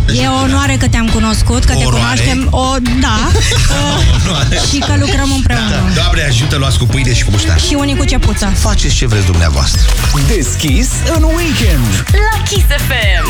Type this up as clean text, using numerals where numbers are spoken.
E o onoare că te-am cunoscut, că te cunoaștem. Da. Și că lucrăm împreună. Da. Doamne ajută, luați cu pâine și cu muștar. Și unii cu cepuță. Faceți ce vreți dumneavoastră. Deschis în weekend La Kiss FM.